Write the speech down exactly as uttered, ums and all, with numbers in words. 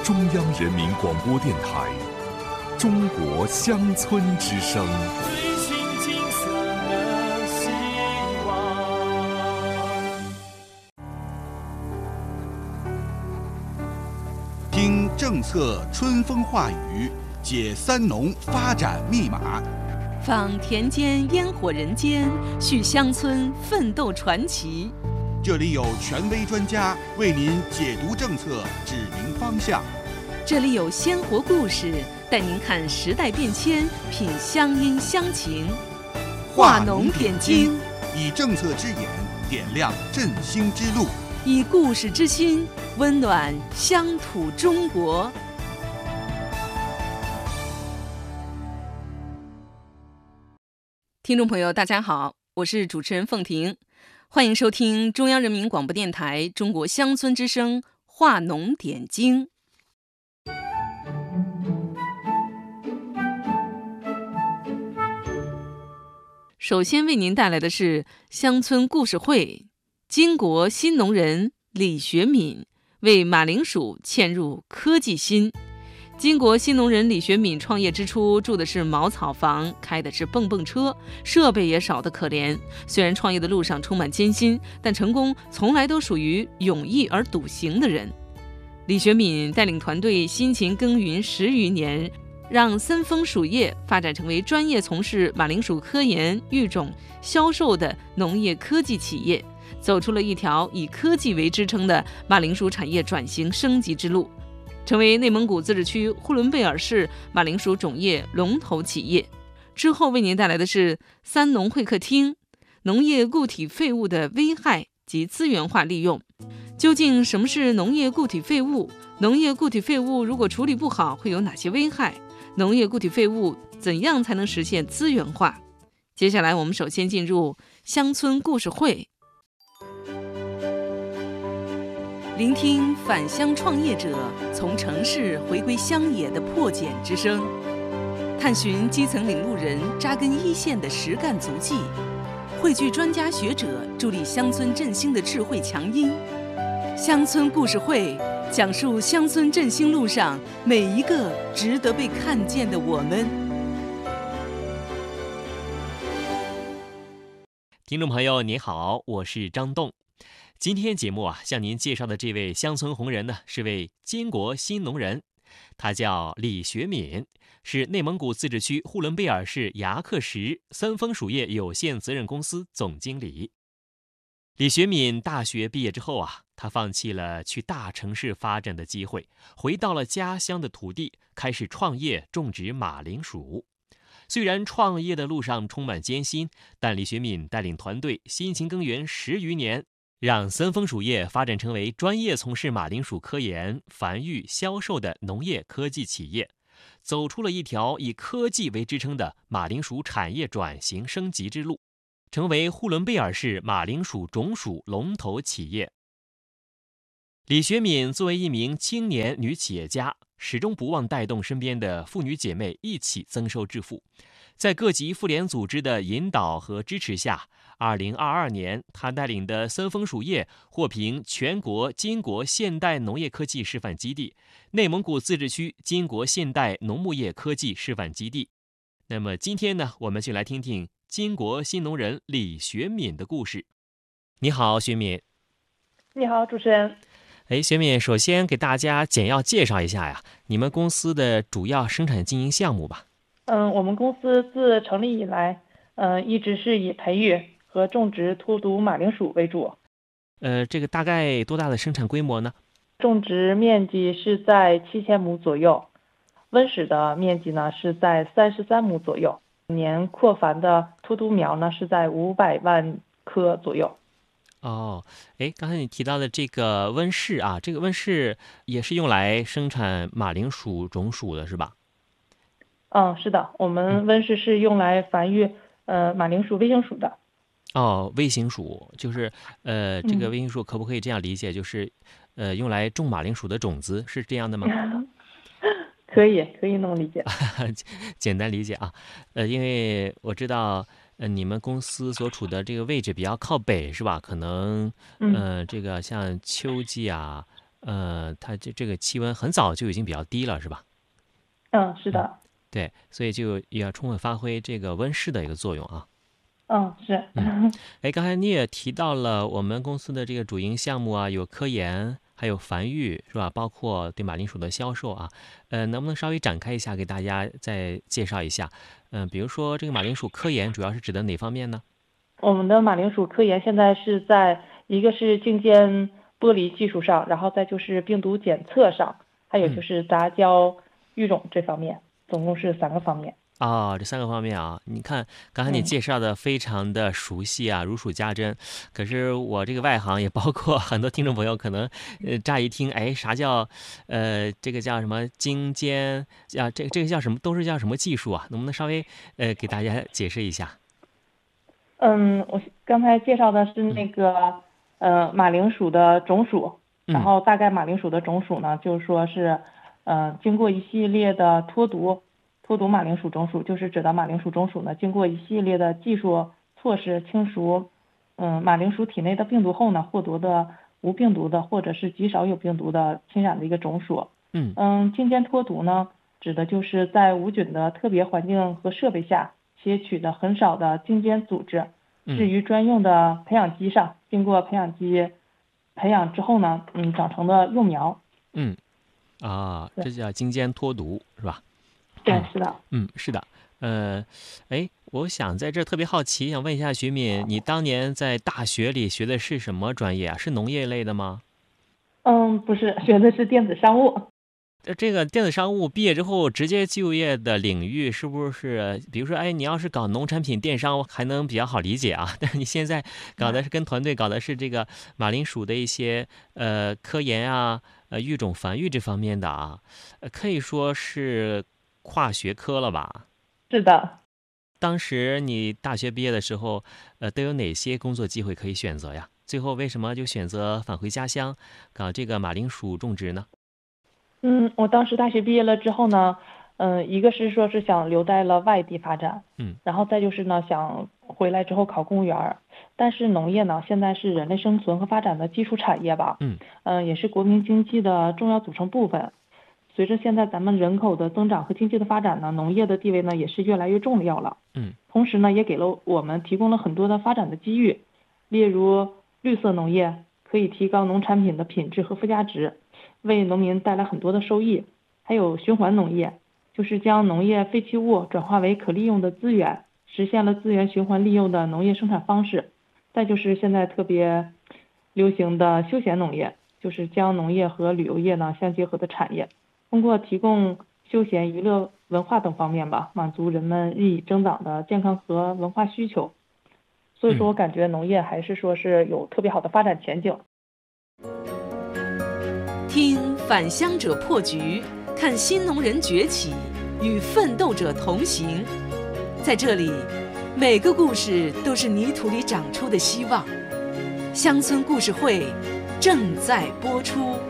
中央人民广播电台中国乡村之声。 追寻金色的希望。 听政策春风化雨，解三农发展密码。 访田间烟火人间，续乡村奋斗传奇。 这里有权威专家为您解读政策，指明方向。 这里有鲜活故事，带您看时代变迁，品乡音乡情。话农点睛， 以政策之眼点亮振兴之路， 以故事之心温暖乡土中国。听众朋友，大家好，我是主持人凤婷，欢迎收听中央人民广播电台中国乡村之声话农点睛。首先为您带来的是乡村故事会，金国新农人李学敏为马铃薯嵌入科技心。金国新农人李学敏创业之初住的是茅草房，开的是蹦蹦车，设备也少得可怜。虽然创业的路上充满艰辛，但成功从来都属于勇毅而笃行的人。李学敏带领团队辛勤耕耘十余年，让森丰薯业发展成为专业从事马铃薯科研、育种、销售的农业科技企业，走出了一条以科技为支撑的马铃薯产业转型升级之路，成为内蒙古自治区呼伦贝尔市马铃薯种业龙头企业。之后为您带来的是三农会客厅，农业固体废物的危害及资源化利用。究竟什么是农业固体废物？农业固体废物如果处理不好会有哪些危害？农业固体废物怎样才能实现资源化？接下来我们首先进入乡村故事会，聆听返乡创业者从城市回归乡野的破茧之声，探寻基层领路人扎根一线的实干足迹，汇聚专家学者助力乡村振兴的智慧强音。乡村故事会讲述乡村振兴路上每一个值得被看见的我们。 听众朋友你好，我是张栋。今天节目啊，向您介绍的这位乡村红人呢，是位金国新农人，他叫李学敏，是内蒙古自治区呼伦贝尔市牙克什森丰薯业有限责任公司总经理。李学敏大学毕业之后啊，他放弃了去大城市发展的机会，回到了家乡的土地，开始创业种植马铃薯。虽然创业的路上充满艰辛，但李学敏带领团队辛勤耕耘十余年，让森丰薯业发展成为专业从事马铃薯科研、繁育、销售的农业科技企业，走出了一条以科技为支撑的马铃薯产业转型升级之路，成为呼伦贝尔市马铃薯种薯龙头企业。李学敏作为一名青年女企业家，始终不忘带动身边的妇女姐妹一起增收致富。在各级妇联组织的引导和支持下，二零二二年，他带领的森丰薯业获评全国金国现代农业科技示范基地、内蒙古自治区金国现代农牧业科技示范基地。那么今天呢，我们就来听听金国新农人李学敏的故事。你好，学敏。 你好，主持人。 哎，学敏，首先给大家简要介绍一下呀，你们公司的主要生产经营项目吧。 嗯，我们公司自成立以来，嗯，一直是以培育和种植突毒马铃薯为主。 呃，这个大概多大的生产规模呢？ 种植面积是在七千亩左右，温室的面积呢是在三十三亩左右，年扩繁的突毒苗呢是在五百万棵左右。 哦，哎，刚才你提到的这个温室啊，这个温室也是用来生产马铃薯种薯的是吧？ 嗯，是的，我们温室是用来繁育呃马铃薯微型薯的。 哦，微型薯就是呃，这个微型薯可不可以这样理解，就是呃用来种马铃薯的种子，是这样的吗？ 可以，可以那么理解。 简单理解啊，呃，因为我知道。呃，你们公司所处的这个位置比较靠北是吧？可能，呃，这个像秋季啊， 呃，它这这个气温很早就已经比较低了，是吧？ 嗯，是的。 对，所以就要充分发挥这个温室的一个作用啊。 嗯，是。 嗯，哎，刚才你也提到了我们公司的这个主营项目啊，有科研，还有繁育，是吧？包括对马铃薯的销售啊，呃，能不能稍微展开一下，给大家再介绍一下？嗯、呃，比如说这个马铃薯科研主要是指的哪方面呢？ 我们的马铃薯科研现在是在一个是镜间剥离技术上，然后再就是病毒检测上，还有就是杂交育种这方面，总共是三个方面。 哦，这三个方面啊，你看刚才你介绍的非常的熟悉啊，如数家珍。可是我这个外行，也包括很多听众朋友，可能呃乍一听，哎，啥叫呃这个叫什么精尖啊？这这个叫什么？都是叫什么技术啊？能不能稍微呃给大家解释一下？ 嗯，我刚才介绍的是那个呃马铃薯的种属，然后大概马铃薯的种属呢，就是说是呃经过一系列的脱毒。脱毒马铃薯种属就是指的马铃薯种属呢，经过一系列的技术措施清除，嗯，马铃薯体内的病毒后呢，获得的无病毒的或者是极少有病毒的侵染的一个种属。 嗯嗯，精尖脱毒呢，指的就是在无菌的特别环境和设备下截取的很少的精尖组织，置于专用的培养基上，经过培养基培养之后呢，嗯，长成的幼苗。 嗯，啊，这叫精尖脱毒是吧？ 对，是的。 嗯，是的。呃，哎，我想在这儿特别好奇，想问一下徐敏，你当年在大学里学的是什么专业啊？是农业类的吗？ 嗯，不是，学的是电子商务。 呃，这个电子商务毕业之后直接就业的领域是不是？比如说，哎，你要是搞农产品电商，还能比较好理解啊。但是你现在搞的是跟团队搞的是这个马铃薯的一些呃科研啊、呃育种繁育这方面的啊，呃，可以说是跨学科了吧？ 是的。 当时你大学毕业的时候，呃，都有哪些工作机会可以选择呀？最后为什么就选择返回家乡，搞这个马铃薯种植呢？ 嗯，我当时大学毕业了之后呢，嗯，一个是说是想留在了外地发展， 嗯， 然后再就是呢想回来之后考公务员，但是农业呢现在是人类生存和发展的基础产业吧， 嗯， 嗯，也是国民经济的重要组成部分。随着现在咱们人口的增长和经济的发展呢，农业的地位呢也是越来越重要了。 嗯， 同时呢，也给了我们提供了很多的发展的机遇，例如绿色农业可以提高农产品的品质和附加值，为农民带来很多的收益。还有循环农业，就是将农业废弃物转化为可利用的资源，实现了资源循环利用的农业生产方式。再就是现在特别流行的休闲农业，就是将农业和旅游业呢相结合的产业。通过提供休闲、娱乐、文化等方面吧，满足人们日益增长的健康和文化需求。所以说我感觉农业还是说是有特别好的发展前景。 听返乡者破局，看新农人崛起，与奋斗者同行。在这里，每个故事都是泥土里长出的希望。乡村故事会正在播出。